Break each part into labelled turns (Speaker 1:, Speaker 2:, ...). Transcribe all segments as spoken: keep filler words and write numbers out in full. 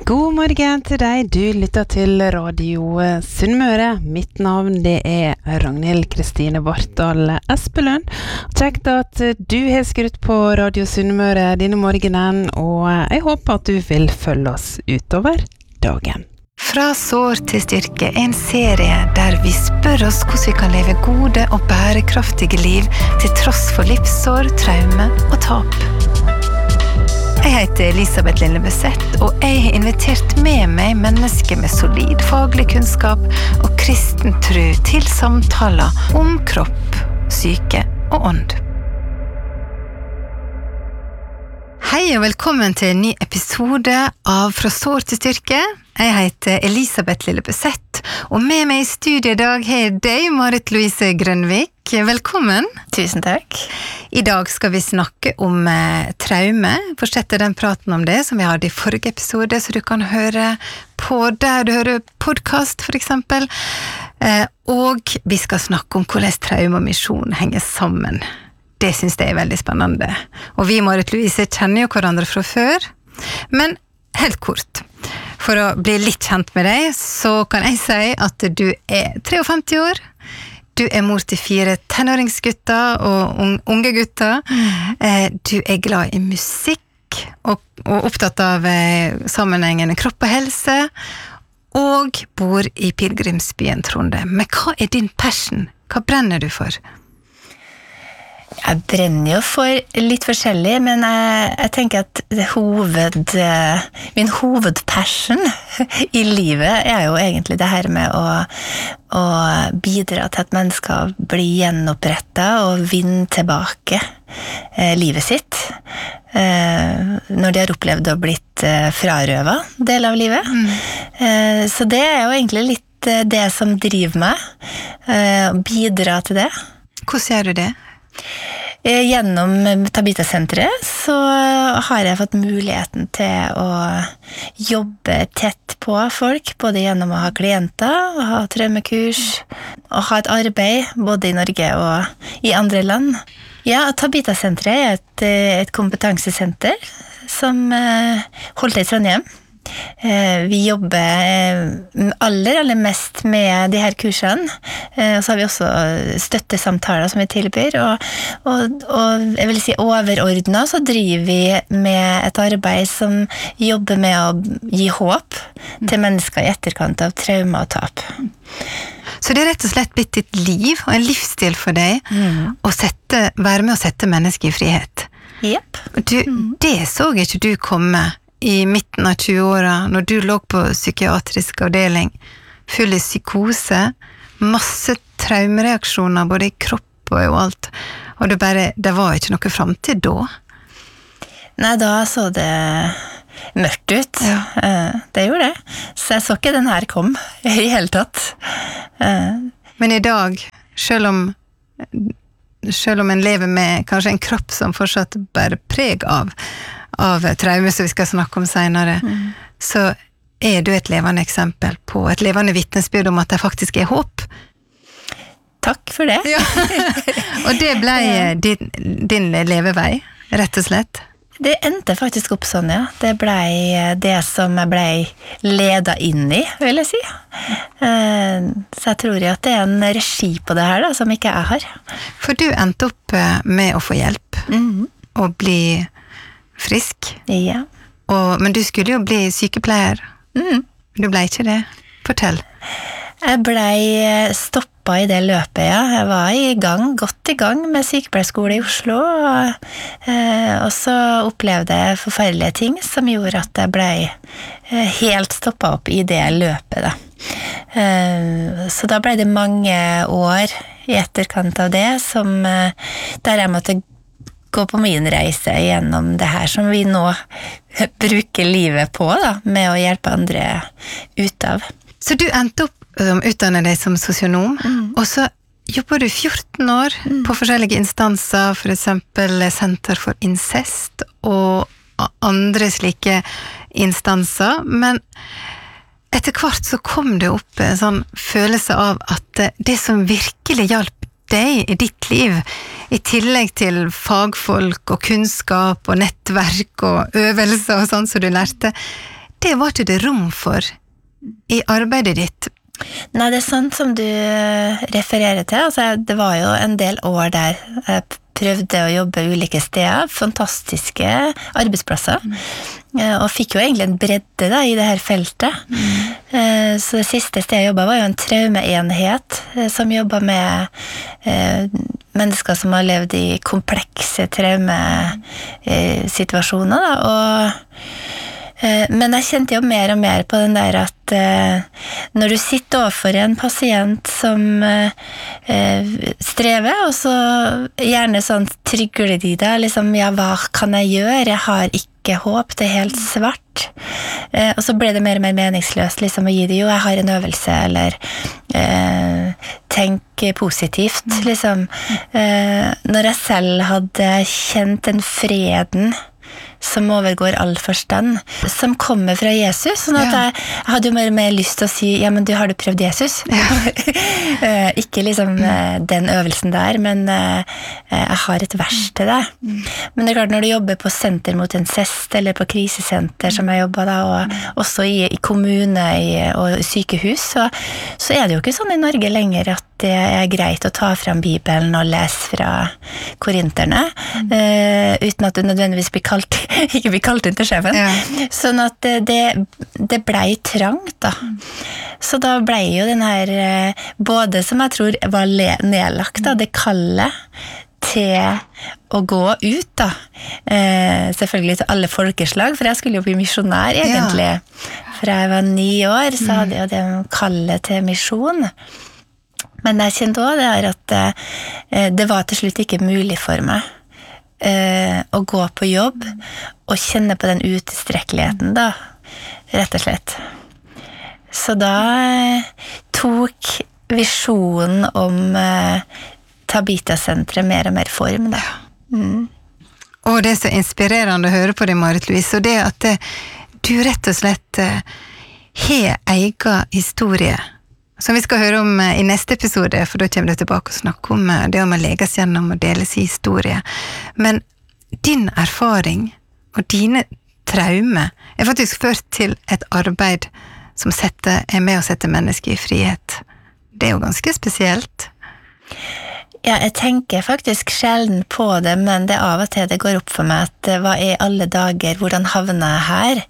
Speaker 1: God morgen til deg, du lytter til Radio Sunnmøre. Mitt navn det er Ragnhild Kristine Bartdal Espelund. Kjekt at du har skrutt på Radio Sunnmøre denne morgenen, og jeg håper at du vil følge oss utover dagen. Fra sår til styrke, en serie der vi spør oss hvordan vi kan leve gode og bærekraftige liv til tross for livssår, traume og tap. Jeg heter Elisabeth Lillebøsett, og jeg har invitert med meg mennesker med solid faglig kunnskap og kristen tro til samtaler om kropp, syke og ånd. Hei og velkommen til en ny episode av Fra sår til styrke. Jeg heter Elisabeth Lillebøsett, og med meg i studiet i dag har jeg deg, Marit Louise Grønvik. Velkommen.
Speaker 2: Tusen takk.
Speaker 1: I dag skal vi snakke om eh, traume. Fortsette den praten om det som vi hadde i forrige episode, så du kan høre på der du hører podcast for eksempel. Eh, og vi skal snakke om hvordan traume og misjon henger sammen. Det synes jeg er veldig spennende. Og vi, Marit Louise, kjenner jo hverandre fra før. Men helt kort, for å bli litt kjent med deg, så kan jeg si at du er femtitre år. Du er mor til fire tenåringsgutter og unge gutter. Mm. Du er glad i musikk og, og opptatt av sammenhengen kropp og helse, og bor i pilgrimsbyen Trondheim. Men hva er din passion? Hva brenner du for?
Speaker 2: Jeg brenner jo for litt forskjellig, men jeg, jeg tenker at det hoved, min hovedpassion i livet er jo egentlig det her med å, å bidra til at mennesker blir gjenopprettet og vinner tilbake eh, livet sitt eh, når de har opplevd å blitt eh, frarøvet del av livet. Mm. Eh, så det er jo egentlig litt eh, det som driver meg, eh, å bidra til det.
Speaker 1: Hvordan gjør du det?
Speaker 2: Gjennom Tabita-senteret så har jeg fått muligheten til å jobbe tett på folk, både gjennom å ha klienter, ha traumekurs, og ha et arbeid både i Norge og i andre land. Ja, Tabita-senteret er et, et kompetansesenter som holder til i Trondheim. Vi jobber aller, aller mest med de her kursene, og så har vi også støttesamtaler som vi tilbyr, og, og, og jeg vil si overordnet så driver vi med et arbeid som jobber med å gi håp til mennesker i etterkant av trauma og tap.
Speaker 1: Så det er rett og slett blitt ditt liv og en livsstil for deg mm. å sette, være med å sette mennesker i frihet.
Speaker 2: Yep.
Speaker 1: Du, mm. Det så ikke du komme i midten av tjueåra, når du lå på psykiatrisk avdeling, full i psykose, masse traumereaksjoner, både i kropp og i alt, og det bare, det var ikke noe fremtid da?
Speaker 2: Nei, da så det mørkt ut. Ja. Det gjorde det. Så jeg så ikke den her kom i hele tatt.
Speaker 1: Men i dag, selv om, selv om en lever med kanskje en kropp som fortsatt bærer preg av av traume som vi skal snakke om senere, mm. så er du et levende eksempel på et levende vittnesbyrd om at det faktisk er håp.
Speaker 2: Takk for det. Ja.
Speaker 1: Og det ble din, din levevei, rett og slett?
Speaker 2: Det endte faktisk opp sånn, ja. Det ble det som jeg ble ledet inn i, vil jeg si. Så jeg tror at det er en regi på det her da, som ikke jeg har.
Speaker 1: For du endte opp med å få hjelp, mm. og bli frisk.
Speaker 2: Ja.
Speaker 1: Og, men du skulle jo bli sykepleier. Mm. Du ble ikke det. Fortell.
Speaker 2: Jeg ble stoppet i det løpet, ja. Jeg var i gang, godt i gang med sykepleierskole i Oslo, og, eh, og så opplevde jeg forferdelige ting som gjorde at jeg ble eh, helt stoppet opp i det løpet, da. Eh, så da ble det mange år i etterkant av det, som, eh, der jeg måtte gå på min reise gjennom det her som vi nå bruker livet på, da, med å hjelpe andre ut av.
Speaker 1: Så du endte opp som utdannet deg som sosionom, mm. og så jobber du fjorten år mm. på forskjellige instanser, for eksempel Senter for incest og andre slike instanser, men etter hvert så kom det opp en sånn følelse av at det som virkelig hjalp deg i ditt liv, i tillegg til fagfolk og kunnskap og nettverk og øvelser og sånn som du lærte, det var ikke det rom for i arbeidet ditt.
Speaker 2: Nei, det er sant som du refererer til. Altså, det var jo en del år der jeg prøvde å jobbe ulike steder, fantastiske arbeidsplasser, mm. og fikk jo egentlig en bredde da, i det her feltet. Mm. Så det siste stedet jeg jobbet var jo en traumeenhet som jobbet med eh, mennesker som har levd i komplekse traumesituasjoner, da, og men jeg kjente jo mer og mer på den der at eh, når du sitter overfor en pasient som eh, strever, og så gjerne sånn trygler de deg, liksom, ja, hva kan jeg gjøre? Jeg har ikke håp, det er helt svart. Eh, og så ble det mer og mer meningsløst liksom, å gi det, jo, jeg har en øvelse, eller eh, tenk positivt, liksom. Eh, når jeg selv hadde kjent den freden som overgår all forstand, som kommer fra Jesus, sånn at jeg, jeg hadde jo mer og mer lyst til å si, ja, men du, har du prøvd Jesus? Ja. Ikke liksom den øvelsen der, men jeg har et vers til deg. Men det er klart, når du jobber på senter mot incest, eller på krisesenter, som jeg jobbet da, og også i, i kommune i, og sykehus, så, så er det jo ikke sånn i Norge lenger at det er greit å ta fram Bibelen og lese fra korinterne, mm. uh, uten at du nødvendigvis blir kalt, ikke blir kalt inn til sjefen. Ja. Sånn at det, det blei trangt, da. Mm. Så da blei jo den her, både som jeg tror var nedlagt, da, det kallet til å gå ut, da. Uh, selvfølgelig til alle folkeslag, for jeg skulle jo bli misjonær, egentlig. Ja. Fra jeg var ni år, så hadde jeg jo det kallet til misjon. Men jeg kjente også det her at eh, det var til slutt ikke mulig for meg eh, å gå på jobb og kjenne på den utilstrekkeligheten da, rett og slett. Så da eh, tok visjonen om eh, Tabita-senteret mer og mer form da. Mm.
Speaker 1: Og det er så inspirerende å høre på deg, Marit Louise, og det at det, du rett og slett eh, har egen historie som vi skal høre om i neste episode, for da kommer du tilbake og snakke om det om å leges gjennom og deles i historie. Men din erfaring og dine traumer er faktisk ført til et arbeid som setter, er med å sette mennesker i frihet. Det er jo ganske spesielt.
Speaker 2: Ja, jeg tenker faktisk sjelden på det, men det er av og til det går opp for meg at hva er alle dager, hvordan havner jeg her?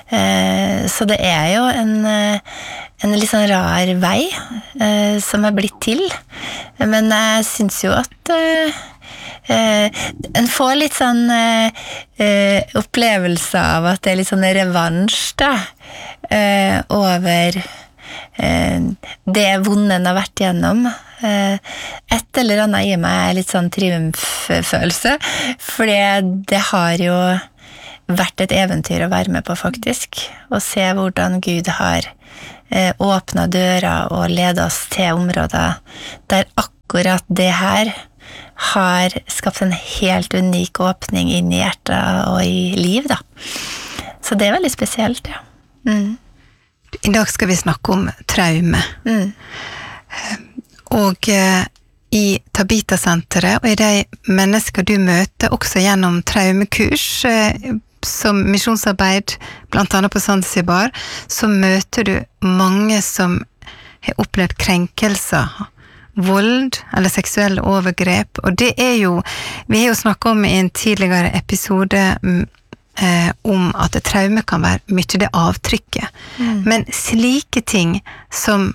Speaker 2: Eh, så det er jo en, en litt sånn rar vei eh, som er blitt til. Men jeg synes jo at eh, eh, en får litt sånn eh, opplevelse av at det er litt sånn revansj da, eh, over eh, det vonde en har vært gjennom. Et eller annet i meg er litt sånn triumffølelse, for det har jo vært et eventyr å være med på faktisk, og se hvordan Gud har åpnet døra og ledet oss til områder der akkurat det her har skapt en helt unik åpning inn i hjertet og i liv da. Så det er veldig spesielt, ja. Mm.
Speaker 1: I dag skal vi snakke om traume. Mm. Og eh, i Tabita-senteret, og i de mennesker du møter også gjennom traumekurs, eh, som misjonsarbeid, blant annet på Zanzibar, så møter du mange som har opplevd krenkelser, vold eller seksuelle overgrep, og det er jo, vi har jo snakket om i en tidligere episode eh, om at traume kan være mye det avtrykket, mm. men slike ting som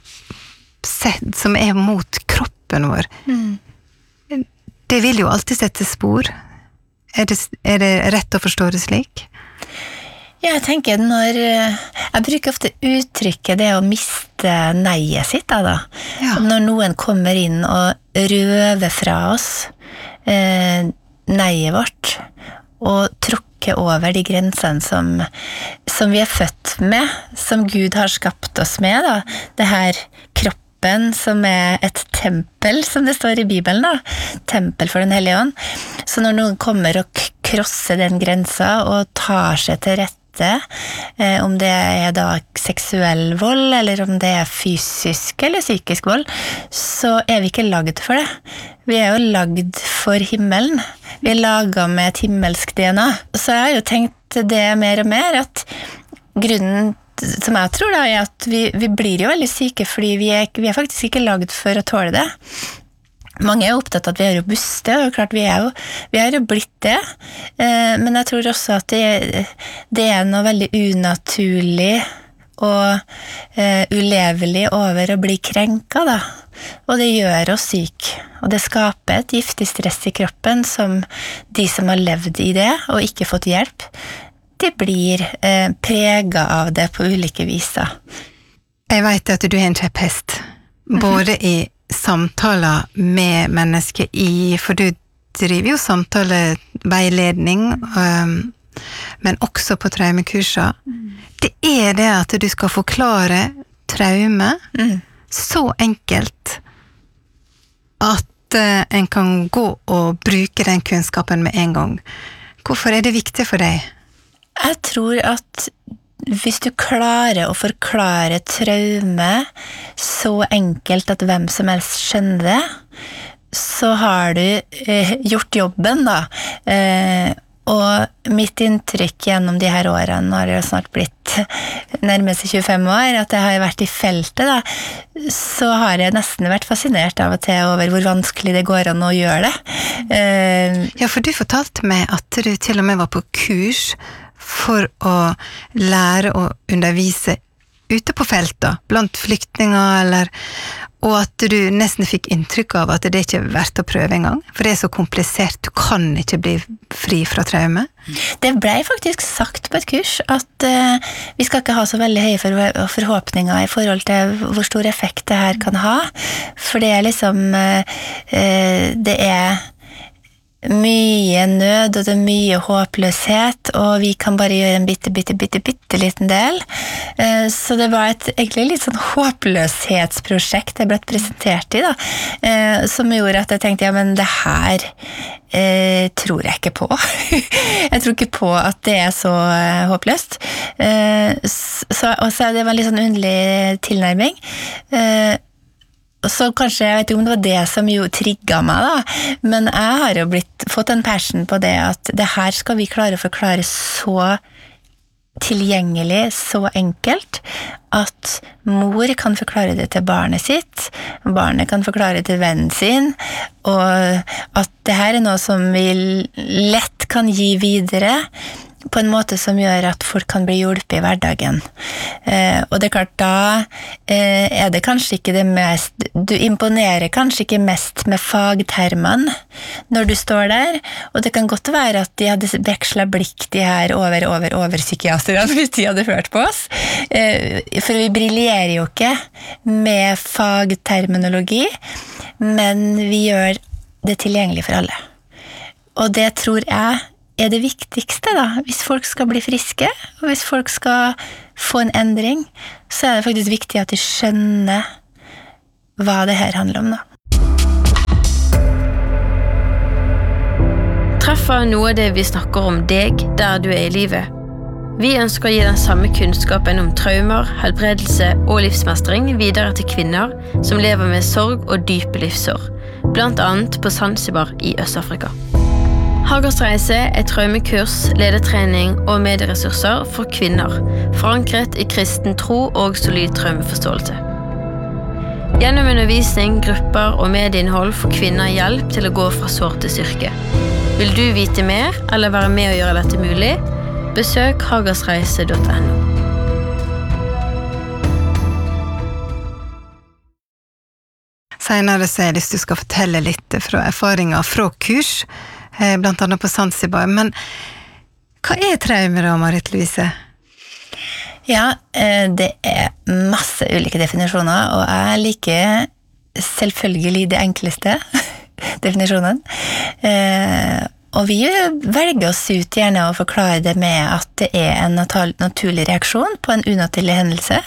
Speaker 1: som er mot kroppen vår, mm. det vil jo alltid sette spor. Er det, er det rett å forstå det slik?
Speaker 2: Ja, jeg tenker når jeg bruker ofte uttrykket det å miste neiet sitt da, da. Ja. Når noen kommer inn og røver fra oss eh, neiet vårt og tråkker over de grensene som, som vi er født med, som Gud har skapt oss med da. Det her kroppen som er et tempel, som det står i Bibelen da, tempel for den hellige ånd. Så når noen kommer og krosser den grensa og tar seg til rette, eh, om det er da seksuell vold, eller om det er fysisk eller psykisk vold, så er vi ikke lagd for det. Vi er jo lagd for himmelen. Vi er laget med et himmelsk D N A. Så jeg har jo tenkt det mer og mer, at grunnen som jeg tror da, er at vi, vi blir jo veldig syke, fordi vi er, vi er faktisk ikke laget for å tåle det. Mange er opptatt av at vi er robuste, og klart vi er jo, vi er jo blitt det, eh, men jeg tror også at det, det er noe veldig unaturlig og eh, ulevelig over å bli krenka da, og det gjør oss syk, og det skaper et giftig stress i kroppen som de som har levd i det og ikke fått hjelp, de blir eh, preget av det på ulike viser.
Speaker 1: Jeg vet at du er en kjepphest, både i samtaler med mennesker i, for du driver jo samtaleveiledning, um, men også på traumekurser. Mm. Det er det at du skal forklare traume mm. så enkelt at uh, en kan gå og bruke den kunnskapen med en gang. Hvorfor er det viktig for deg?
Speaker 2: Jeg tror at hvis du klarer å forklare traume så enkelt at hvem som helst skjønner det, så har du eh, gjort jobben da. Eh, og mitt inntrykk gjennom de her årene, nå har det jo snart blitt nærmest tjuefem år, at jeg har vært i feltet da, så har jeg nesten vært fascinert av og til over hvor vanskelig det går an å gjøre det. Eh,
Speaker 1: ja, for du fortalte meg at du til og med var på kurs for å lære å undervise ute på feltet, blant flyktninger, eller, og at du nesten fikk inntrykk av at det ikke er verdt å prøve en gang, for det er så komplisert, du kan ikke bli fri fra traume.
Speaker 2: Det ble faktisk sagt på et kurs at uh, vi skal ikke ha så veldig høye for forhåpninger i forhold til hvor stor effekt det her kan ha, for det er liksom, uh, uh, det er mye nød, og det er mye håpløshet, og vi kan bare gjøre en bitte, bitte, bitte, bitte liten del. Så det var et egentlig litt sånn håpløshetsprosjekt jeg ble presentert i, da, som gjorde at jeg tenkte, ja, men det her eh, tror jeg ikke på. Jeg tror ikke på at det er så håpløst. Så, og så det var en litt sånn underlig tilnærming. Så kanskje, jeg vet ikke om det var det som jo trigget meg da, men jeg har jo blitt, fått en passion på det at det her skal vi klare å forklare så tilgjengelig, så enkelt, at mor kan forklare det til barnet sitt, barnet kan forklare det til vennen sin, og at det her er noe som vi lett kan gi videre, på en måte som gjør at folk kan bli hjulpet i hverdagen. Eh, og det er klart, da eh, er det kanskje ikke det mest, du imponerer kanskje ikke mest med fagtermene når du står der, og det kan godt være at de hadde vekslet blikk de her over, over, over psykiaterne hvis de hadde hørt på oss. Eh, for vi briljerer jo ikke med fagterminologi, men vi gjør det tilgjengelig for alle. Og det tror jeg er det viktigste da, hvis folk skal bli friske, og hvis folk skal få en endring, så er det faktisk viktig at de skjønner hva det her handler om da.
Speaker 3: Treffer noe av det vi snakker om deg der du er i livet. Vi ønsker å gi den samme kunnskapen om traumer, helbredelse og livsmestring videre til kvinner som lever med sorg og dype livsår, blant annet på Zanzibar i Øst-Afrika. Hagers reise er traumekurs, ledertrening og medieressurser for kvinner, forankret i kristen tro og solid traumeforståelse. Gjennom undervisning, grupper og medieinnhold får kvinner hjelp til å gå fra sår til styrke. Vil du vite mer eller være med å gjøre dette mulig? Besøk hagersreise punktum no.
Speaker 1: Senere så er det hvis du skal fortelle litt fra erfaringer fra kurs, blant annet på Zanzibar. Men hva er traume da, Marit Louise?
Speaker 2: Ja, det er masse ulike definisjoner, og jeg liker selvfølgelig det enkleste definisjonen. Og vi velger oss ut gjerne å forklare det med at det er en naturlig reaksjon på en unaturlig hendelse.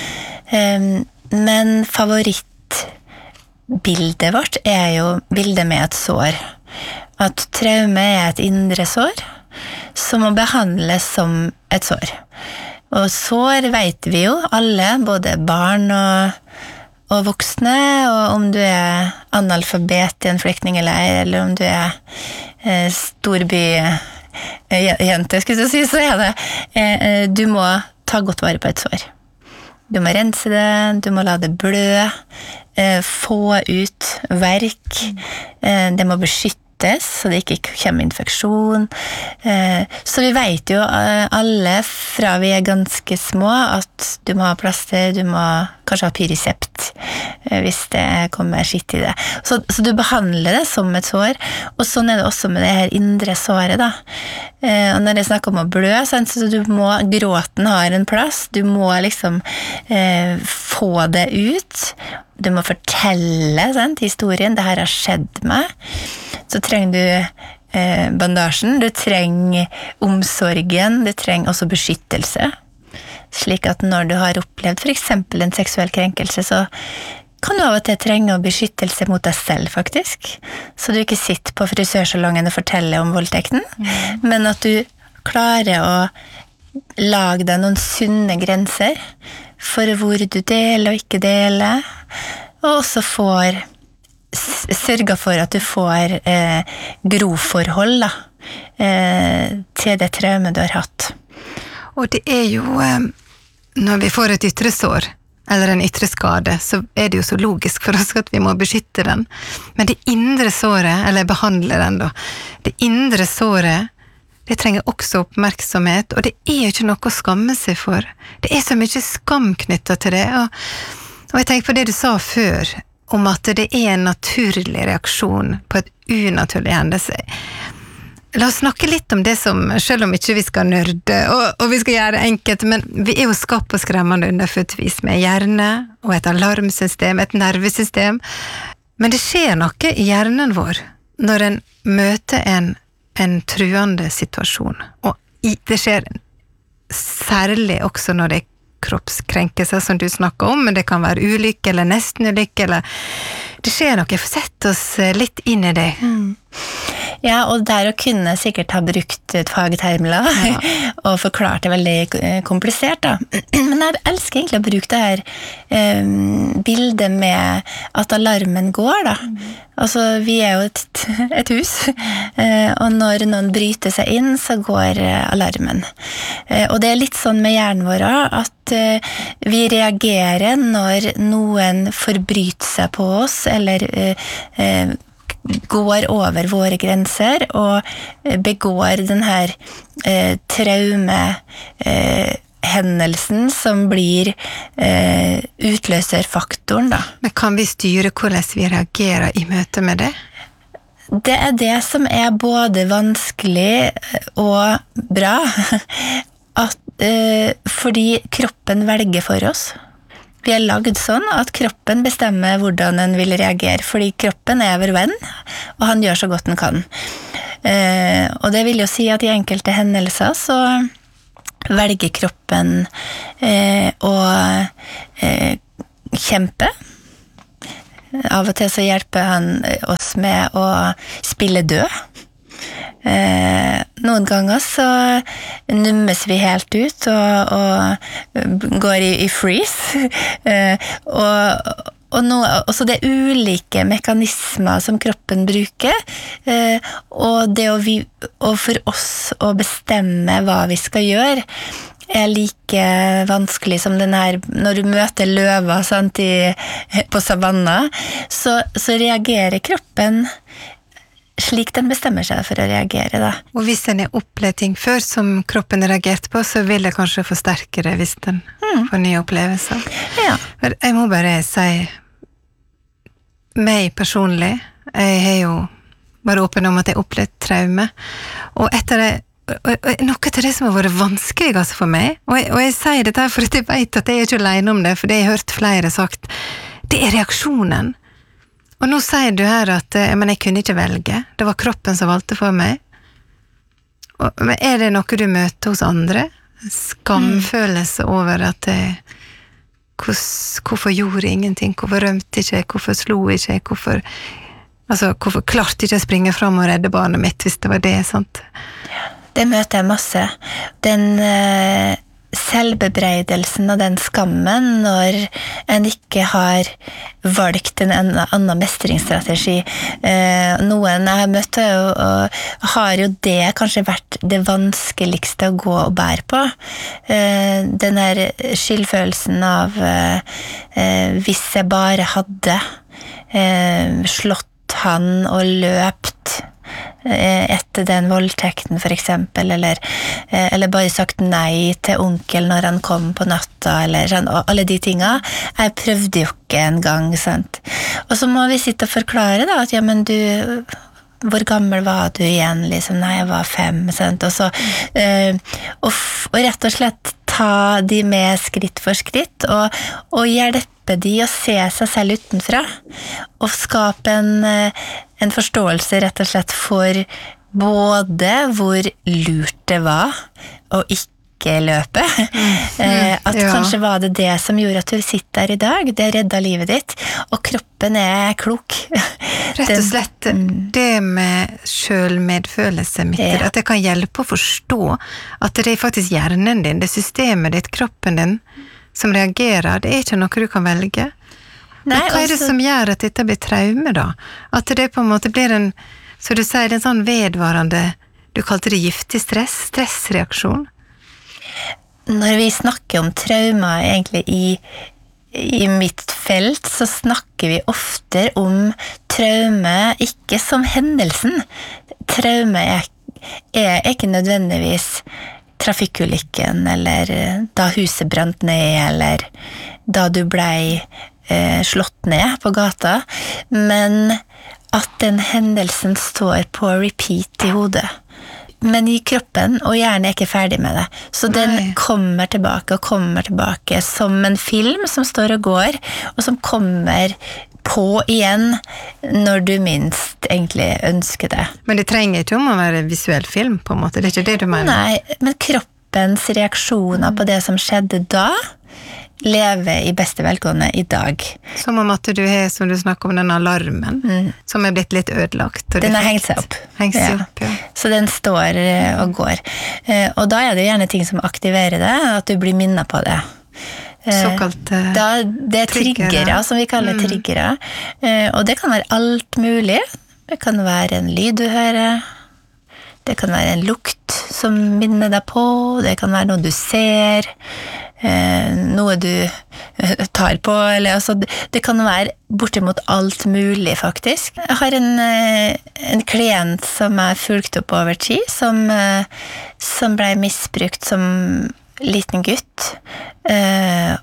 Speaker 2: Men favorittbildet vårt er jo bildet med et sår. At traume er et indre sår som må behandles som et sår. Og sår vet vi jo alle, både barn og, og voksne, og om du er analfabet i en flyktningeleir, eller om du er eh, storbyjente, skulle jeg si, så er det eh, du må ta godt vare på et sår. Du må rense det, du må la det blø, eh, få ut verk, eh, det må beskyttes, så det ikke kommer infeksjon. Eh, så vi vet jo eh, alle fra vi er ganske små at du må ha plaster, du må kanskje ha pyrisept eh, hvis det kommer skitt i det. Så, så du behandler det som et sår, og sånn er det også med det her indre såret da. Eh, og når jeg snakker om å blø, så du må, gråten har en plass, du må liksom eh, få det ut, du må fortelle sant, historien, det her har skjedd meg. Så trenger du eh, bandasjen, du trenger omsorgen, du trenger også beskyttelse. Slik at når du har opplevd for eksempel en seksuell krenkelse, så kan du av og til trenge beskyttelse mot deg selv, faktisk. Så du ikke sitter på frisørsalongen og forteller om voldtekten, mm. men at du klarer å lage deg noen sunne grenser for hvor du deler og ikke deler, og også får sørge for at du får eh, groforhold da, eh, til det traume du har hatt.
Speaker 1: Og det er jo, eh, når vi får et ytre sår, eller en ytre skade, så er det jo så logisk for oss at vi må beskytte den. Men det indre såret, eller behandle den da, det indre såret, det trenger også oppmerksomhet, og det er jo ikke noe å skamme seg for. Det er så mye skam knyttet til det, og, og jeg tenker på det du sa før, om at det er en naturlig reaksjon på et unaturlig hendelse. La oss snakke litt om det som, selv om ikke vi skal nørde, og, og vi skal gjøre det enkelt, men vi er jo skapt på skremmende underfødtvis med hjerne, og et alarmsystem, et nervesystem. Men det skjer noe i hjernen vår når en møter en, en truende situasjon. Og i, det skjer særlig også når det er kroppskrenkelser som du snakker om, men det kan være ulykke eller nesten ulykke, eller det skjer noe, for sett oss litt inn i det.
Speaker 2: Mm. Ja, og der å kunne sikkert ha brukt et fagtermler ja. og forklart det veldig komplisert da. Men jeg elsker egentlig å bruke det her um, bildet med at alarmen går da. Mm. Altså, vi er jo et, et hus, uh, og når noen bryter seg inn, så går uh, alarmen. Uh, og det er litt sånn med hjernen vår at uh, vi reagerer når noen forbryter seg på oss, eller uh, uh, går over våre grenser og begår den her eh, traume eh, hendelsen som blir eh, utløserfaktoren da.
Speaker 1: Men kan vi styre hvordan vi reagerer i møte med det?
Speaker 2: Det er det som er både vanskelig og bra, at, eh, fordi kroppen velger for oss. Vi er lagd sånn at kroppen bestemmer hvordan den vil reagere, fordi kroppen er vår venn, og han gjør så godt den kan. Eh, og det vil jo si at i enkelte hendelser så velger kroppen eh, å eh, kjempe. Av og til så hjelper han oss med å spille død. Eh, noen ganger så nummes vi helt ut og, og går i, i freeze eh, og, og, no, og så det er ulike mekanismer som kroppen bruker eh, og det å vi, og for oss å bestemme hva vi skal gjøre er like vanskelig som den her, når du møter løva sant, i, på savanna, så, så reagerer kroppen slik den bestemmer seg for å reagere da.
Speaker 1: Og hvis en er opplevd ting før som kroppen har reagert på, så vil det kanskje forsterke det hvis den mm. får nye opplevelser.
Speaker 2: Ja.
Speaker 1: Jeg må bare si meg personlig, jeg har jo vært åpen om at jeg opplevd traume, og etter det noe til det som har vært vanskeligast for meg, og jeg, og jeg sier dette for at jeg vet at jeg er ikke alene om det, for det har jeg hørt flere sagt, det er reaksjonen. Og nå sier du her at men jeg kunne ikke velge, det var kroppen som valgte for meg. Og, men er det noe du møter hos andre? Skamfølelse over at jeg, hvor, hvorfor gjorde jeg ingenting? Hvorfor rømte ikke jeg? Hvorfor slo ikke jeg? Hvorfor, altså, hvorfor klarte ikke jeg springe fram og redde barnet mitt hvis det var det, sant?
Speaker 2: Det møter jeg masse. Den eh, selvbebreidelsen og den skammen når en ikke har valgt en annen mestringsstrategi. Eh, noen jeg har møtt og, og har jo det kanskje vært det vanskeligste å gå og bære på. Eh, den her skyldfølelsen av eh, hvis jeg bare hadde eh, slått han og løpt etter den voldtekten for eksempel, eller, eller bare sagt nei til onkel når han kom på natta, eller sånn, og alle de tinga. Jeg prøvde jo ikke en gang, sant? Og så må vi sitte og forklare da, at ja, men du, hvor gammel var du igjen? Liksom, nei, jeg var fem, sant? Og så, øh, og, og rett og slett ta de med skritt for skritt, og, og hjelpe de å se seg selv utenfra, og skape en, en forståelse rett og slett for både hvor lurt det var å ikke løpe, mm. at ja. Kanskje var det det som gjorde at du sitter der i dag, det redda livet ditt, og kroppen er klok.
Speaker 1: Rett og slett det med selvmedfølelse mitt, ja. At det kan hjelpe å forstå at det er faktisk hjernen din, det systemet ditt, kroppen din, som reagerer, det er ikke noe du kan velge. Nei, men hva er det også som gjør at dette blir traume da? At det på en måte blir en, så du sier, en sånn vedvarende, du kalte det giftig stress, stressreaksjon?
Speaker 2: Når vi snakker om trauma egentlig i, i mitt felt, så snakker vi ofte om traume ikke som hendelsen. Traume er, er ikke nødvendigvis trafikkulykken, eller da huset brant ned, eller da du blei eh, slått ned på gata, men at den hendelsen står på repeat i hodet. Men i kroppen, og hjernen er ikke ferdig med det. Så Nei. Den kommer tilbake og kommer tilbake som en film som står og går, og som kommer på igjen når du minst egentlig ønsker det.
Speaker 1: Men det trenger ikke om å være visuell film, på en måte. Det er ikke det du mener?
Speaker 2: Nei, men kroppens reaksjoner mm. på det som skjedde da, lever i beste velgående i dag.
Speaker 1: Som om at du har, som du snakker om, den alarmen, mm. som er blitt litt ødelagt.
Speaker 2: Den har hengt seg opp.
Speaker 1: Hengt seg
Speaker 2: ja.
Speaker 1: opp, ja.
Speaker 2: Så den står og går. Og da er det gjerne ting som aktiverer det, at du blir minnet på det.
Speaker 1: Såkalte
Speaker 2: da, det er triggere, som vi kaller mm. triggere. Og det kan være alt mulig. Det kan være en lyd du hører. Det kan være en lukt som minner deg på. Det kan være noe du ser. Noe du tar på. Eller, altså, det kan være bortimot alt mulig, faktisk. Jeg har en, en klient som er fulgt opp over tid, som, som ble misbrukt som liten gutt, uh,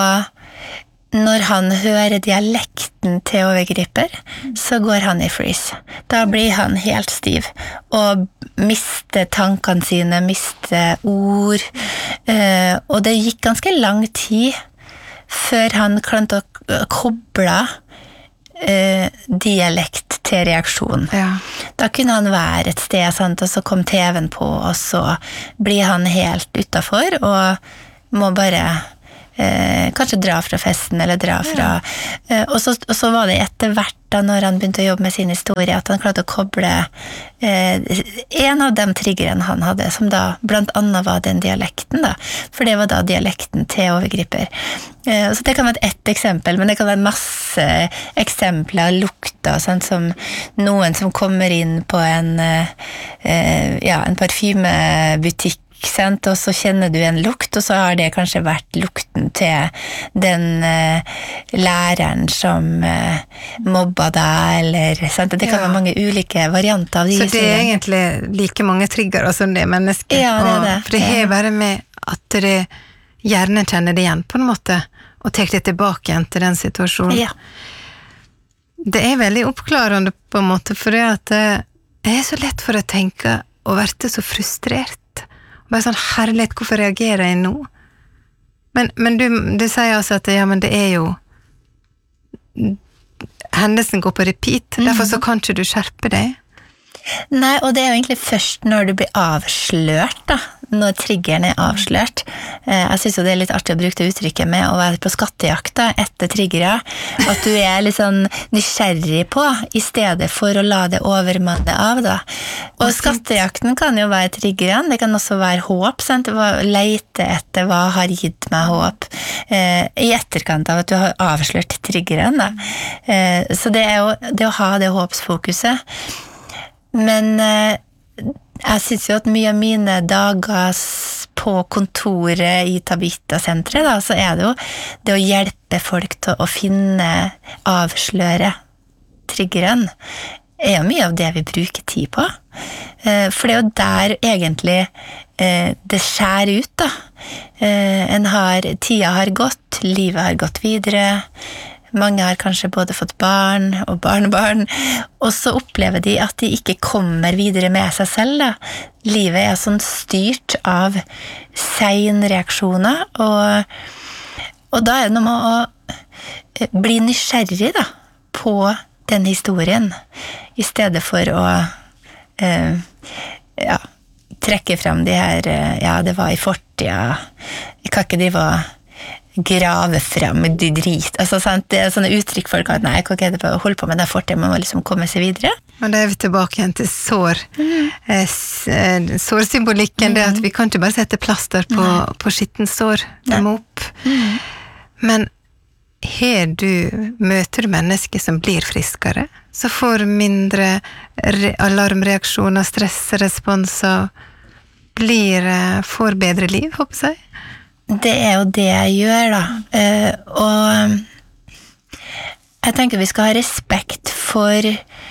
Speaker 2: og når han hører dialekten til overgriper, så går han i freeze. Da blir han helt stiv, og mister tankene sine, mister ord, uh, og det gikk ganske lang tid før han klarte å koble uh, dialekt til reaksjon. Ja. Da kunne han være et sted, sant? Og så kom T V-en på, og så blir han helt utenfor, og må bare eh, kanskje dra fra festen, eller dra fra... Ja. Eh, og, så, og så var det etter hvert, da, når han begynte å jobbe med sin historie, at han klarte å koble eh, en av de triggerne han hadde, som da blant annet var den dialekten, da. For det var da dialekten til overgriper. Eh, så det kan være ett eksempel, men det kan være masse eksempler, lukter, sånn, som noen som kommer inn på en, eh, ja, en parfymebutikk, sant? Og så kjenner du en lukt, og så har det kanskje vært lukten til den uh, læreren som uh, mobba deg, eller sant? Det kan ja. Være mange ulike varianter av de.
Speaker 1: Så det er egentlig like mange triggere som det mennesket.
Speaker 2: Ja, det er det.
Speaker 1: Og, for det har bare med at det hjernen kjenner det igjen på en måte, og tar det tilbake igjen til den situasjonen.
Speaker 2: Ja.
Speaker 1: Det er veldig oppklarende på en måte, for det at jeg er så lett for å tenke og være så frustrert. Bare sånn, herlighet, hvorfor reagerer jeg nå? Men, men du, du sier altså at ja, men det er jo hendelsen går på repeat, mm-hmm. derfor så kan ikke du skjerpe deg.
Speaker 2: Nei, og det er jo egentlig først når du blir avslørt, da, når triggeren er avslørt. Jeg synes jo det er litt artig å bruke det uttrykket med å være på skattejakt da, etter triggere, at du er litt sånn nysgjerrig på, i stedet for å la det overmanne av da. Og skattejakten kan jo være triggeren, det kan også være håp, sant? Leite etter hva har gitt meg håp, i etterkant av at du har avslørt triggeren da. Så det er jo det å ha det håpsfokuset. Men jeg synes jo at mye av mine dager på kontoret i Tabita-senteret da, så er det jo det å hjelpe folk til å finne, avsløre triggeren, er jo mye av det vi bruker tid på. For det er jo der egentlig det skjer ut da. En har, tida har gått, livet har gått videre, mange har kanskje både fått barn og barnebarn, og så opplever de at de ikke kommer videre med seg selv da. Livet er sånn styrt av senreaksjoner, og, og da er det noe med å bli nysgjerrig da, på den historien, i stedet for å eh, ja, trekke frem de her, ja, det var i fortida, jeg kan ikke de var grave frem, de drit, altså sant, det er sånne uttrykk folk at nei, jeg kan ikke holde på med det fortida, man må liksom komme seg videre.
Speaker 1: Og da er vi tilbake igjen til sår, mm. sårsymbolikken, mm. det at vi kan ikke bare sette plaster på, på skitten sår, det må opp. Mm. Men her du møter mennesker som blir friskere, så får mindre alarmreaksjoner, stressresponser, blir, får bedre liv, håper jeg.
Speaker 2: Det er jo det jeg gjør da, og jeg tenker vi skal ha respekt for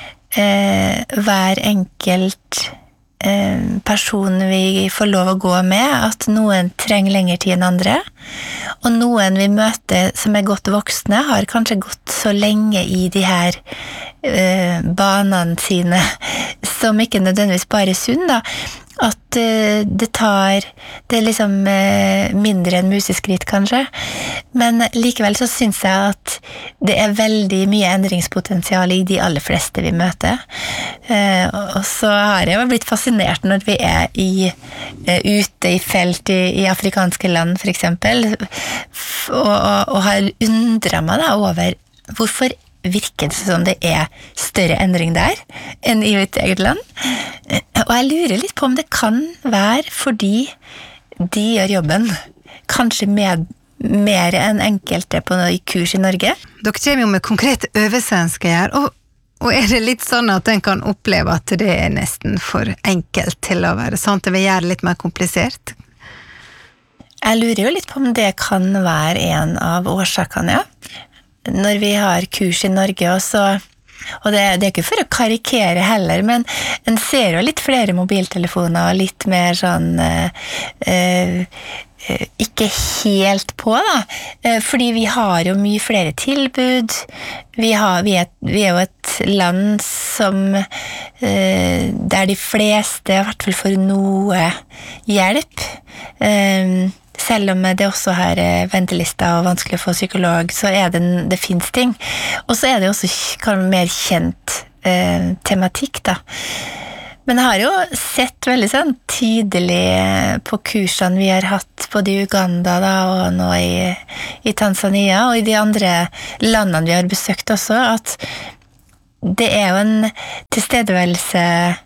Speaker 2: hver enkelt person vi får lov å gå med, at noen trenger lengre tid enn andre, og noen vi møter som er godt voksne, har kanskje gått så lenge i de her uh, banene sine, som ikke nødvendigvis bare er sunn da, at uh, det tar, det er liksom uh, mindre enn museskritt kanskje, men likevel så synes jeg at det er veldig mye endringspotensial i de aller fleste vi møter, uh, og så har jeg jo blitt fascinert når vi er i, uh, ute i felt i, i afrikanske land for eksempel, og, og, og har undret meg da over hvorfor virker det som det er større endring der enn i mitt eget land. Og jeg lurer litt på om det kan være fordi de gjør jobben kanskje med, mer enn enkelte på noe kurs i Norge.
Speaker 1: Dere kommer jo med konkrete øvelser en skal gjøre, og, og er det litt sånn at en kan oppleve at det er nesten for enkelt til å være sånn, at det vil gjøre det litt mer komplisert?
Speaker 2: Jeg lurer jo litt på om det kan være en av årsakene, ja. Når vi har kurs i Norge også, og det, det er ikke for å karikere heller, men en ser jo litt flere mobiltelefoner og litt mer sånn eh, eh, ikke helt på da, eh, fordi vi har jo mye flere tilbud, vi, har, vi, er, vi er jo et land som eh, der de fleste i hvert fall får noe hjelp, eh, selv om det også har ventelister og vanskelig å få psykolog, så er det, det finnes ting. Og så er det også kan, mer kjent eh, tematikk da. Men jeg har jo sett veldig sånn tydelig på kursene vi har hatt både i Uganda da, og nå i, i Tanzania og i de andre landene vi har besøkt også, at det er jo en tilstedeværelse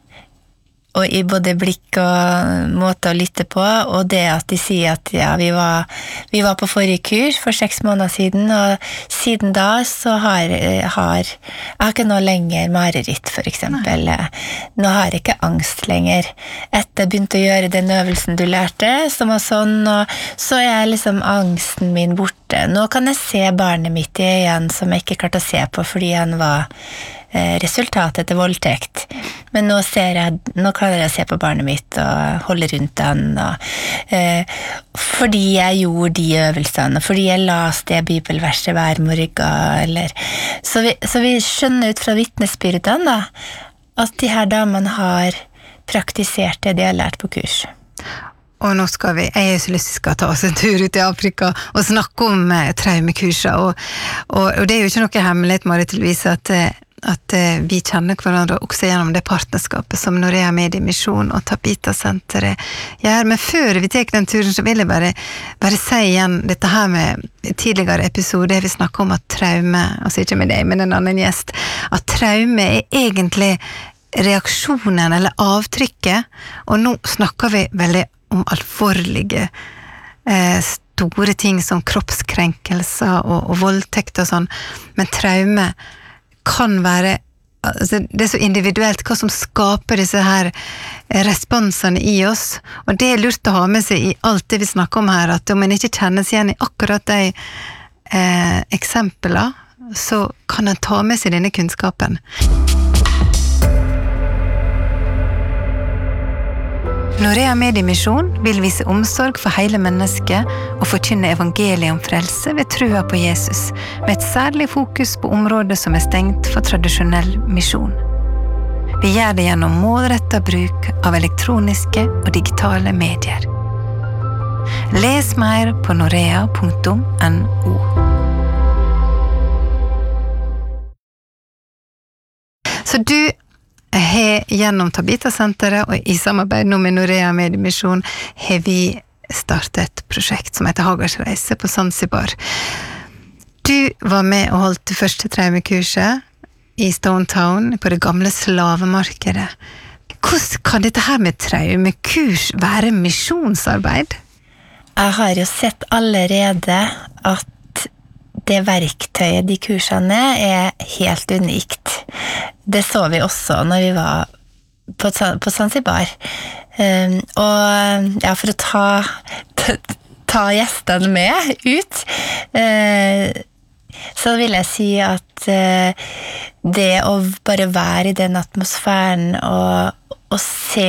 Speaker 2: og i både blikk og måte å lytte på, og det at de sier at ja, vi var, vi var på forrige kurs for seks måneder siden, og siden da så har, har jeg har ikke noe lenger mareritt for eksempel. Nei. Nå har jeg ikke angst lenger. Etter jeg begynte å gjøre den øvelsen du lærte, som var sånn, og så er liksom angsten min borte. Nå kan jeg se barnet mitt i øynene som jeg ikke klarte å se på fordi han var resultatet etter voldtekt. Men nå ser jeg, nå klarer jeg å se på barnet mitt og holde rundt han, og, eh, fordi jeg gjorde de øvelsene, fordi jeg las det bibelverset hver morgen, eller, så, vi, så vi skjønner ut fra vittnesbyrdene da, at de her damene har praktisert det de har lært på kurs.
Speaker 1: Og nå skal vi, jeg er så lyst til å ta oss en tur ut i Afrika og snakke om eh, traumekurser, og, og, og det er jo ikke noe hemmelighet, Marit Louise, at eh, at eh, vi kjenner hverandre også gjennom det partnerskapet som Norea Mediemisjon og Tabita-senteret gjør. Men før vi tar den turen, så vil jeg bare, bare si igjen dette her med tidligere episode, vi snakker om at traume, altså ikke med deg, men en annen gjest, at traume er egentlig reaksjonen eller avtrykket, og nå snakker vi veldig om alvorlige eh, store ting som kroppskrenkelser og, og voldtekt og sånn, men traume kan være, altså det er så individuelt hva som skaper disse her responsene i oss, og det er lurt å ha med seg i alt det vi snakker om her, at om en ikke kjennes igjen i akkurat de eh, eksempler, så kan en ta med seg denne kunnskapen. Norea Mediemisjon vil vise omsorg for hele mennesket og forkynne evangeliet om frelse ved trua på Jesus, med et særlig fokus på områder som er stengt for tradisjonell misjon. Vi gjør det gjennom målrettet bruk av elektroniske og digitale medier. Les mer på norea punktum no. Så du har gjennom Tabita-senteret og i samarbeid nå med Norea Mediemisjon har vi startet et prosjekt som heter Hagars reise på Zanzibar. Du var med og holdt det første traumekurset i Stone Town på det gamle slavemarkedet. Hvordan kan dette her med traumekurs være misjonsarbeid?
Speaker 2: Jeg har jo sett allerede at det verktøyet, de kursene, er helt unikt. Det så vi også når vi var på, på Zanzibar. Um, og ja, for å ta, ta, ta gjestene med ut, uh, så vil jeg si at uh, det å bare være i den atmosfæren og, og se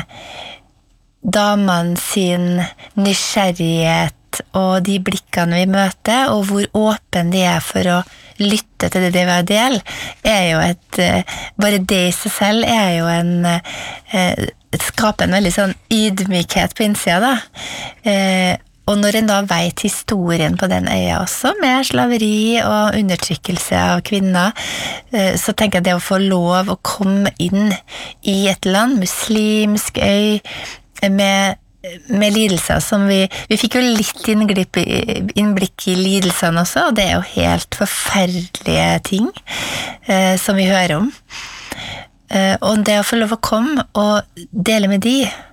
Speaker 2: damene sin nysgjerrighet og de blikkene vi møter, og hvor åpen de er for å lytte til det de vil dele, er jo et, bare det i seg selv er jo en, et skaper en veldig sånn ydmykhet på innsida da. Og når en da vet historien på den øya også, med slaveri og undertrykkelse av kvinner, så tenker jeg det å få lov å komme inn i et land, muslimsk øy, med med lidelser som vi, vi fikk jo litt innglipp, innblikk i lidelsene også, og det er jo helt forferdelige ting eh, som vi hører om. Eh, og det å få lov å komme og dele med de,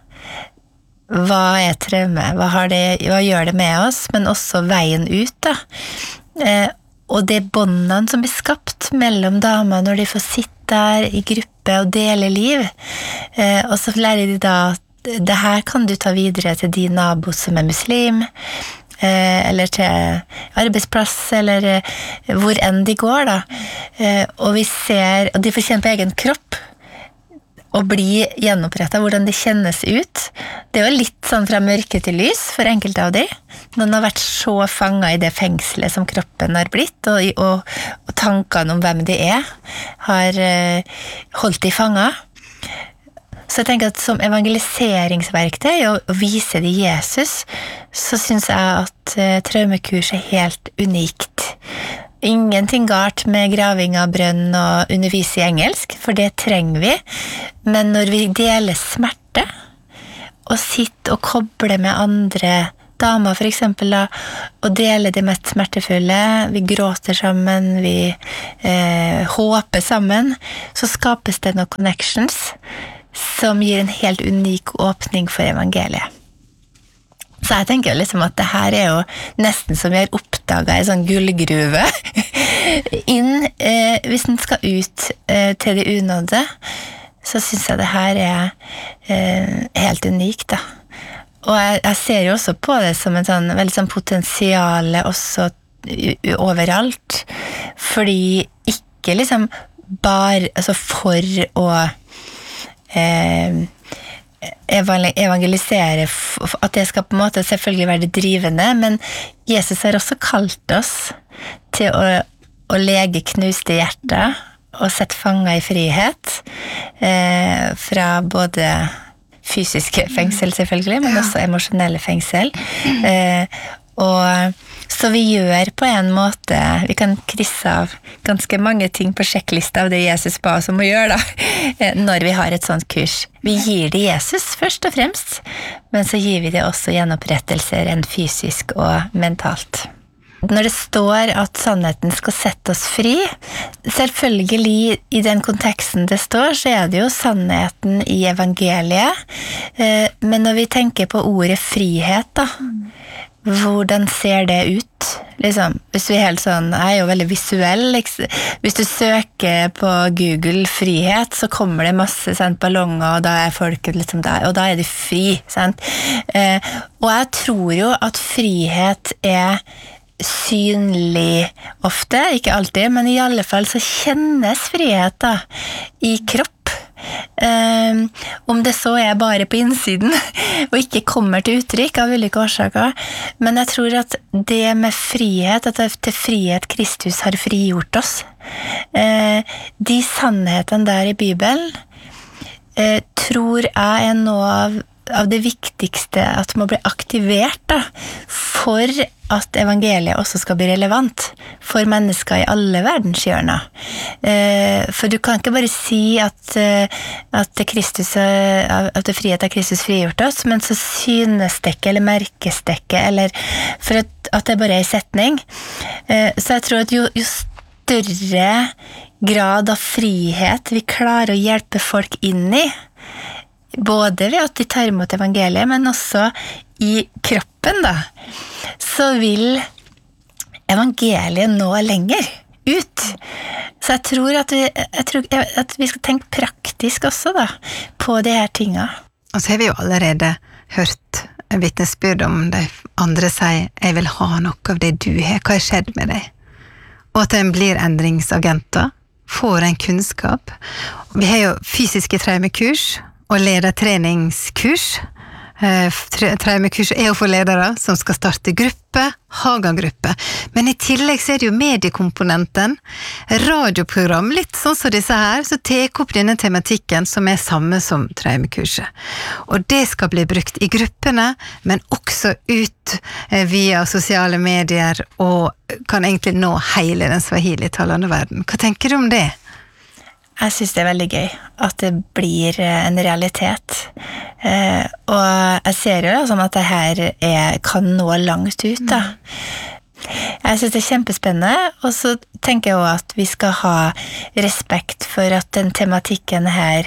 Speaker 2: hva er traume, hva, har det, hva gjør det med oss, men også veien ut da. Eh, og det båndene som blir skapt mellom damer når de får sitte der i gruppe og dele liv, eh, og så lærer de da at det her kan du ta videre til din nabo som er muslim, eller til arbeidsplass, eller hvor enn de går da. Og vi ser, og de får kjenne på egen kropp, og bli gjenopprettet, hvordan det kjennes ut. Det er jo litt sånn fra mørke til lys for enkelte av de. Noen har vært så fanget i det fengselet som kroppen har blitt, og, og, og tankene om hvem de er, har holdt de fanget. Så jeg tenker at som evangeliseringsverktøy og vise det Jesus, så synes jeg at uh, traumekurs er helt unikt. Ingenting galt med graving av brønn og undervise i engelsk, for det trenger vi. Men når vi deler smerte, og sitter og kobler med andre damer for eksempel, da, og deler det mest smertefulle, vi gråter sammen, vi eh, håper sammen, så skapes det noen connections, som gir en helt unik åpning for evangeliet. Så jeg tenker liksom at det her er jo nesten som vi har oppdaget en sånn gullgruve inn, eh, hvis den skal ut eh, til det unådde, så synes jeg det her er eh, helt unikt da. Og jeg, jeg ser jo også på det som en sånn, veldig sånn potensiale også overalt, fordi ikke liksom bare, altså for å evangelisere, at det skal på en måte selvfølgelig være det drivende, men Jesus har også kalt oss til å, å lege knuste hjerter og sette fanger i frihet eh, fra både fysiske fengsel selvfølgelig, men også emosjonelle fengsel. Eh, og Så vi gjør på en måte, vi kan krysse av ganske mange ting på sjekklista av det Jesus ba oss om å gjøre da, når vi har et sånt kurs. Vi gir det Jesus først og fremst, men så gir vi det også gjenopprettelser enn fysisk og mentalt. Når det står at sannheten skal sette oss fri, selvfølgelig i den konteksten det står, så er det jo sannheten i evangeliet. Men når vi tenker på ordet frihet da, hvordan ser det ut? Liksom, hvis vi er helt sånn, jeg er jo veldig visuell, liksom. Hvis du søker på Google frihet, så kommer det masse sant, ballonger, og da er folket liksom der, og da er de fri. Sant? Og jeg tror jo at frihet er synlig ofte, ikke alltid, men i alle fall så kjennes frihet da, i kropp. Um, om det så er bare på innsiden og ikke kommer til uttrykk av ulike årsaker, men jeg tror at det med frihet, at det er til frihet Kristus har frigjort oss, uh, de sannhetene der i Bibelen uh, tror jeg er noe av av det viktigste at må bli aktivert da, for at evangeliet også skal bli relevant for mennesker i alle verdenshjørner. Eh, for du kan ikke bare si at, at, Kristus, at det frihet av Kristus frigjort oss, men så synes det ikke, eller merkes det ikke, eller for at, at det bare er en setning. Eh, så jeg tror at jo, jo større grad av frihet vi klarer å hjelpe folk inn i, både ved at de tar imot evangeliet, men også i kroppen da, så vil evangeliet nå lenger ut. Så jeg tror at vi, jeg tror at vi skal tenke praktisk også da, på de her tingene.
Speaker 1: Og så har vi jo allerede hørt en vitnesbyrd om de andre sier, jeg vil ha noe av det du har, hva har skjedd med deg? Og at en blir endringsagenter, får en kunnskap. Vi har jo fysiske traumekurs, og ledertreningskurs. Traumekurs er jo for ledere som skal starte gruppe, Haga-gruppe. Men i tillegg så er det jo mediekomponenten, radioprogram, litt sånn som disse her, så tek opp denne tematikken som er samme som traumekurset. Og det skal bli brukt i gruppene, men også ut via sosiale medier, og kan egentlig nå hele den swahili-talende verden. Hva tenker du om det?
Speaker 2: Jeg synes det er veldig gøy at det blir en realitet. Eh, og jeg ser jo sånn at det her er, kan nå langt ut da. Jeg synes det er kjempespennende, og så tenker jeg også at vi skal ha respekt for at den tematikken her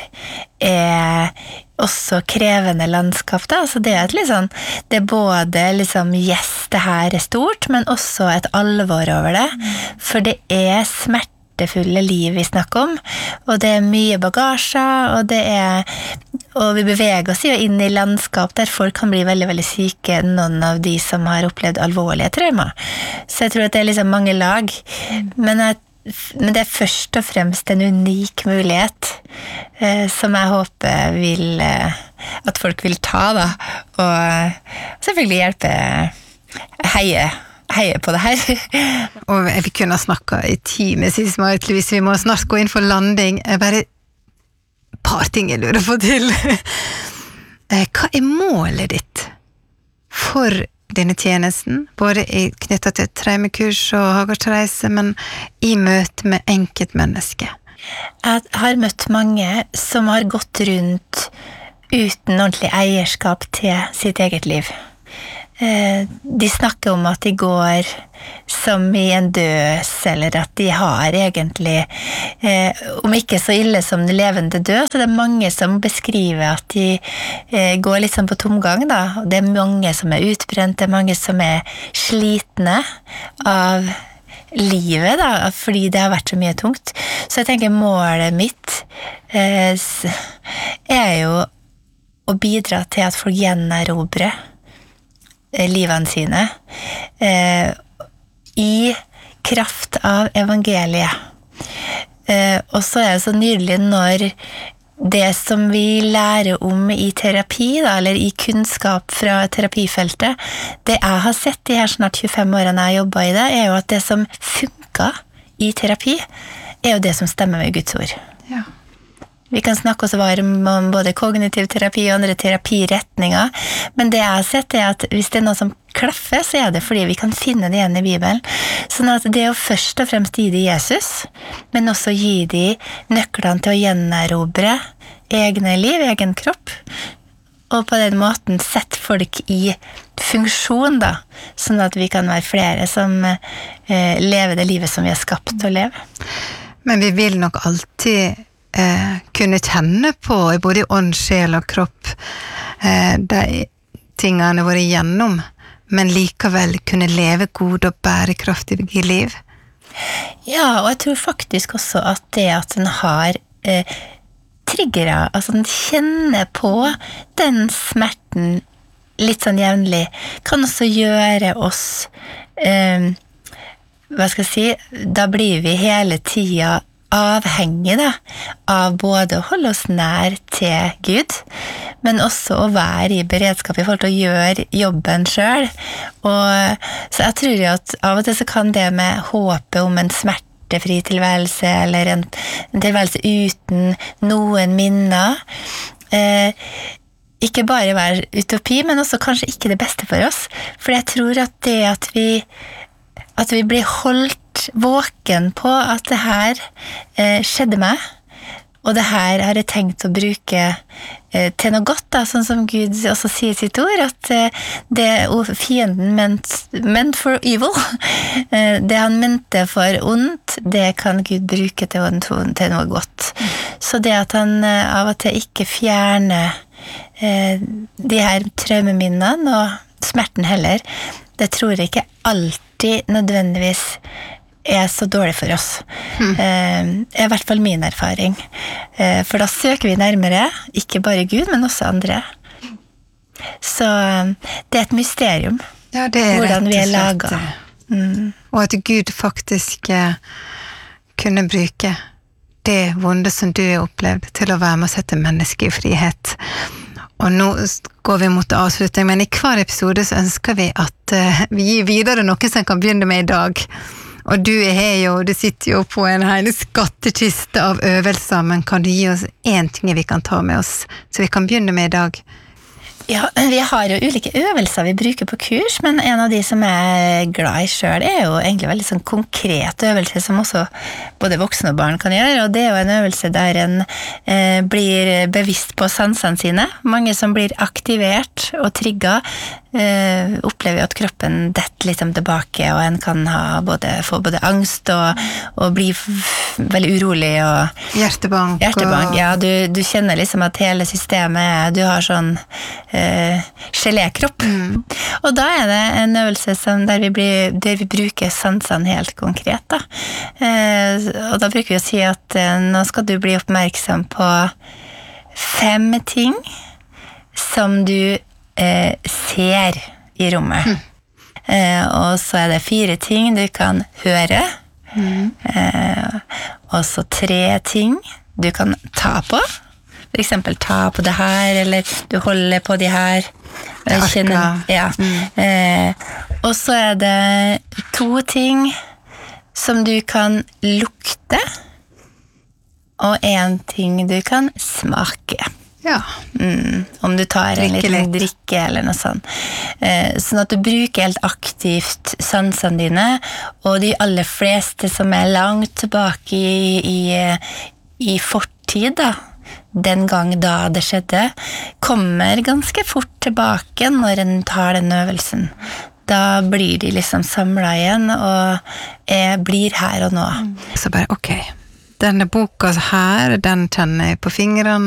Speaker 2: er også krevende landskap da. Så det er et litt sånn, det er både liksom, yes, det her er stort, men også et alvor over det. For det er smerte fulle liv vi snakker om, og det er mye bagasje, og det er og vi beveger oss jo inn i landskap der folk kan bli veldig, veldig syke, noen av de som har opplevd alvorlige traumer. Så jeg tror at det er liksom mange lag, men, jeg, men det er først og fremst en unik mulighet eh, som jeg håper vil, eh, at folk vil ta da, og selvfølgelig hjelpe heie heier på det her.
Speaker 1: Og vi kunne ha snakket i timevis, hvis vi må snart gå inn for landing. Bare et par ting jeg lurer på til. Hva er målet ditt for denne tjenesten? Både knyttet til traumekurs og Hagartreise, men i møte med enkeltmennesker.
Speaker 2: Jeg har møtt mange som har gått rundt uten ordentlig eierskap til sitt eget liv. De snakker om at de går som i en døs, eller at de har egentlig, eh, om ikke så ille som de levende død, så det er mange som beskriver at de eh, går litt sånn på tomgang da, og det er mange som er utbrent, det er mange som er slitne av livet da, fordi det har vært så mye tungt. Så jeg tenker målet mitt eh, er jo å bidra til at folk gjenerobrer livene sine eh, i kraft av evangeliet. Eh, og så er det så nydelig når det som vi lærer om i terapi, da, eller i kunnskap fra terapifeltet, det jeg har sett de her snart tjuefem årene jeg har jobbet i det, er jo at det som funker i terapi, er jo det som stemmer med Guds ord.
Speaker 1: Ja.
Speaker 2: Vi kan snakke oss varm om både kognitiv terapi og andre terapiretninger, men det jeg har sett er at hvis det er noe som klaffer, så er det fordi vi kan finne det igjen i Bibelen. Sånn at det å først og fremst gi det Jesus, men også gi de nøklene til å gjenerobre egne liv, egen kropp, og på den måten sette folk i funksjon da, sånn at vi kan være flere som eh, lever det livet som vi er skapt til å leve.
Speaker 1: Men vi vil nok alltid eh, kunne kjenne på i både ånd, sjel og kropp eh, de tingene våre igjennom, men likevel kunne leve gode og bærekraftige liv.
Speaker 2: Ja, og jeg tror faktisk også at det at den har eh, triggere, altså den kjenner på den smerten litt sånn jevnlig, kan også gjøre oss eh, hva skal jeg si, da blir vi hele tida avhengige da, av både å holde oss nær til Gud, men også å være i beredskap i forhold til å gjøre jobben selv. Og, så jeg tror at av og til så kan det med håpet om en smertefri tilværelse, eller en, en tilværelse uten noen minner, eh, ikke bare være utopi, men også kanskje ikke det beste for oss. For jeg tror at det at vi at vi blir holdt våken på at det her eh, skjedde meg, og det her har jeg tenkt å bruke eh, til noe godt, da, sånn som Gud også sier i sitt ord, at eh, det fienden meant, meant for evil, eh, det han mente for ondt, det kan Gud bruke til, til noe godt. Så det at han eh, av og til ikke fjerner eh, de her traumeminnene, og smerten heller, det tror jeg ikke alltid nødvendigvis er så dårlig for oss. Mm. Eh, er i hvert fall min erfaring. Eh, for da søker vi nærmere, ikke bare Gud, men også andre. Så det er et mysterium.
Speaker 1: Ja, det er
Speaker 2: hvordan vi er
Speaker 1: rett og
Speaker 2: laget.
Speaker 1: slett.
Speaker 2: Mm.
Speaker 1: Og at Gud faktisk eh, kunne bruke det vonde som du har opplevd til å være med å sette mennesket i frihet. Og nå går vi mot avslutning, men i hver episode så ønsker vi at uh, vi gir videre noe som kan begynne med i dag. Og du er jo, du sitter jo på en hel skattekiste av øvelser, men kan du gi oss en ting vi kan ta med oss, så vi kan begynne med i dag?
Speaker 2: Ja, vi har jo ulike øvelser vi bruker på kurs, men en av de som jeg er glad i selv er jo egentlig veldig sånn konkret øvelse som også både voksne og barn kan gjøre, og det er jo en øvelse der en eh, blir bevisst på sansene sine. Mange som blir aktivert og trigget eh, opplever jo at kroppen detter litt tilbake, og en kan ha både, få både angst og, og bli f- veldig urolig og
Speaker 1: Hjertebank.
Speaker 2: Hjertebank,
Speaker 1: og...
Speaker 2: ja, du, du kjenner liksom at hele systemet, du har sånn Uh, gelékropp. Mm. Og da er det en øvelse som der vi, blir, der vi bruker sansene helt konkret. Da. Uh, og da bruker vi å si at uh, nå skal du bli oppmerksom på fem ting som du uh, ser i rommet. Mm. Uh, og så er det fire ting du kan høre. Mm. Uh, og så tre ting du kan ta på. For eksempel ta på det her, eller du holder på de her. Kjenner, ja. Mm. Eh, og så er det to ting som du kan lukte, og en ting du kan smake.
Speaker 1: Ja.
Speaker 2: Mm, om du tar en liten drikke eller noe sånt. Eh, sånn at du bruker helt aktivt sansene dine, og de aller fleste som er langt tilbake i, i, i fortid da, den gang da det skjedde, kommer ganske fort tilbake når en tar den øvelsen. Da blir de liksom samlet igjen, og er, blir her og nå.
Speaker 1: Så bare, ok, denne boka her, den kjenner jeg på fingrene,